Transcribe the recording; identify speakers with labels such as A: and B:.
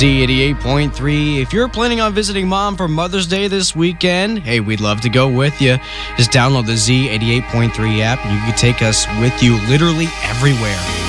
A: Z88.3. If you're planning on visiting Mom for Mother's Day this weekend, hey, we'd love to go with you. Just download the Z88.3 app and you can take us with you literally everywhere.